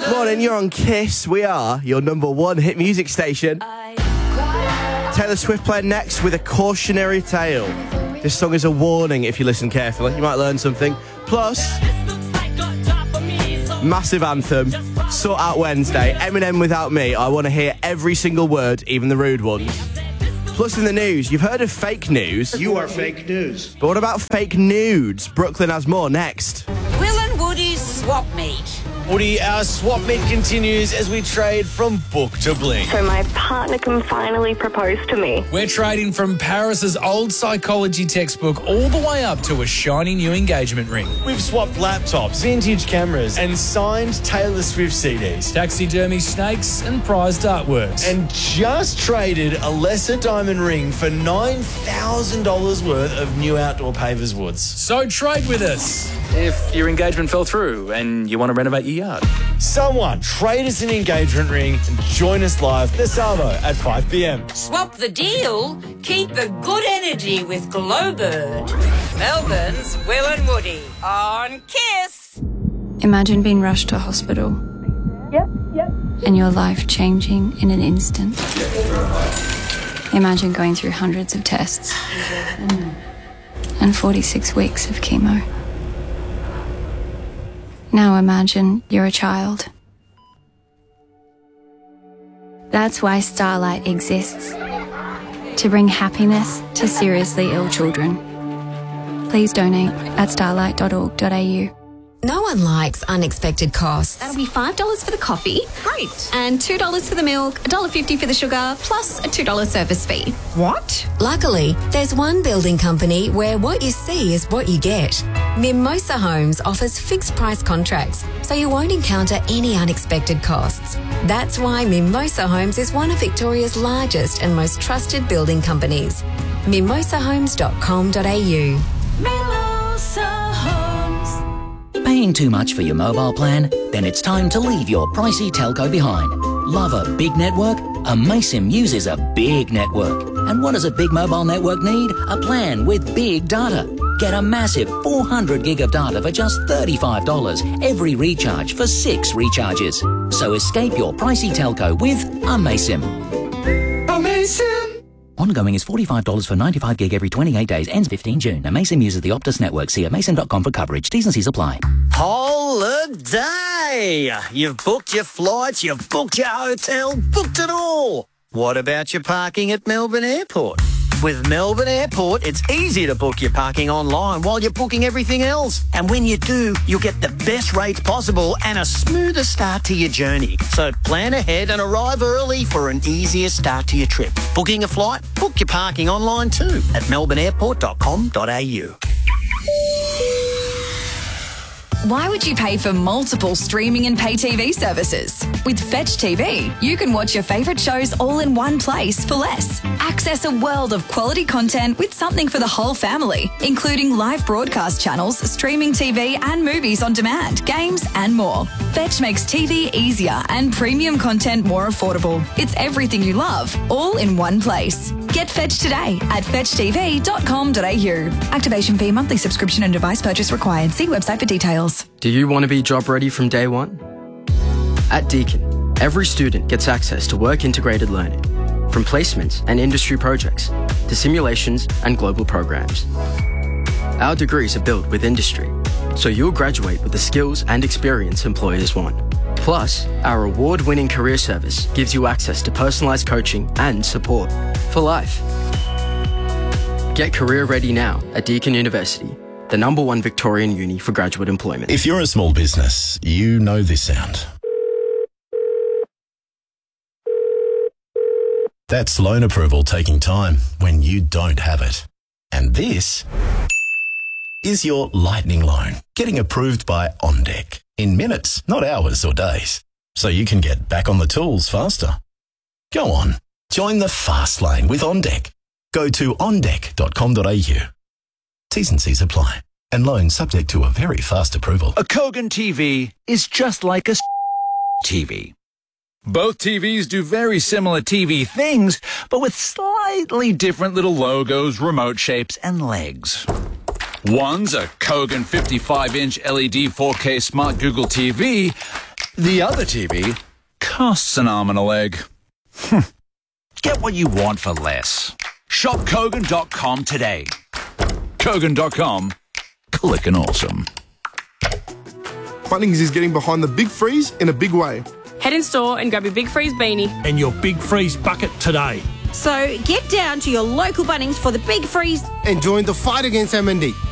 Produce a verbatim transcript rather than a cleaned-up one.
Morning, you're on Kiss. We are your number one hit music station. Taylor Swift playing next with A Cautionary Tale. This song is a warning if you listen carefully. You might learn something. Plus, massive anthem, Sort Out Wednesday, Eminem Without Me. I want to hear every single word, even the rude ones. Plus in the news, you've heard of fake news. You are fake news. But what about fake nudes? Brooklyn has more next. Will and Woody's swap meet. Woody, our swap meet continues as we trade from book to bling. So my partner can finally propose to me. We're trading from Paris's old psychology textbook all the way up to a shiny new engagement ring. We've swapped laptops, vintage cameras, and signed Taylor Swift C Ds. Taxidermy snakes and prized artworks. And just traded a lesser diamond ring for nine thousand dollars worth of new outdoor pavers woods. So trade with us. If your engagement fell through and you want to renovate your yard. Someone trade us an engagement ring and join us live this Savo at five p.m. Swap the deal, keep the good energy with Glowbird. Melbourne's Will and Woody on Kiss. Imagine being rushed to hospital. Yep, yep. And your life changing in an instant. Imagine going through hundreds of tests and forty-six weeks of chemo. Now imagine you're a child. That's why Starlight exists. To bring happiness to seriously ill children. Please donate at starlight dot org dot a u. No one likes unexpected costs. That'll be five dollars for the coffee. Great. And two dollars for the milk, one dollar fifty for the sugar, plus a two dollars service fee. What? Luckily, there's one building company where what you see is what you get. Mimosa Homes offers fixed price contracts, so you won't encounter any unexpected costs. That's why Mimosa Homes is one of Victoria's largest and most trusted building companies. mimosa homes dot com dot a u. Mimosa Homes. Paying too much for your mobile plan? Then it's time to leave your pricey telco behind. Love a big network? Amaysim uses a big network. And what does a big mobile network need? A plan with big data. Get a massive four hundred gig of data for just thirty-five dollars every recharge for six recharges. So escape your pricey telco with Amaysim. Amaysim! Ongoing is forty-five dollars for ninety-five gig every twenty-eight days. Ends fifteenth June. Amaysim uses the Optus network. See amaysim dot com for coverage. T's and C's apply. Holiday! You've booked your flights, you've booked your hotel, booked it all. What about your parking at Melbourne Airport? With Melbourne Airport, it's easy to book your parking online while you're booking everything else. And when you do, you'll get the best rates possible and a smoother start to your journey. So plan ahead and arrive early for an easier start to your trip. Booking a flight? Book your parking online too at melbourne airport dot com dot a u. Why would you pay for multiple streaming and pay T V services? With Fetch T V, you can watch your favourite shows all in one place for less. Access a world of quality content with something for the whole family, including live broadcast channels, streaming T V and movies on demand, games and more. Fetch makes T V easier and premium content more affordable. It's everything you love, all in one place. Get Fetch today at fetch t v dot com dot a u. Activation fee, monthly subscription and device purchase required. See website for details. Do you want to be job ready from day one? At Deakin, every student gets access to work-integrated learning, from placements and industry projects to simulations and global programs. Our degrees are built with industry, so you'll graduate with the skills and experience employers want. Plus, our award-winning career service gives you access to personalised coaching and support for life. Get career ready now at Deakin University, the number one Victorian uni for graduate employment. If you're a small business, you know this sound. That's loan approval taking time when you don't have it. And this is your lightning loan getting approved by OnDeck in minutes, not hours or days. So you can get back on the tools faster. Go on, join the fast lane with OnDeck. Go to on deck dot com dot a u. T's and C's apply. And loans subject to a very fast approval. A Kogan T V is just like a T V. Both T Vs do very similar T V things, but with slightly different little logos, remote shapes, and legs. One's a Kogan fifty-five inch L E D four K Smart Google T V, The other T V costs an arm and a leg. Get what you want for less. Shop Kogan dot com today. Kogan dot com. Clickin' awesome. Bunnings is getting behind the Big Freeze in a big way. Head in store and grab your Big Freeze beanie. And your Big Freeze bucket today. So get down to your local Bunnings for the Big Freeze. And join the fight against M and D.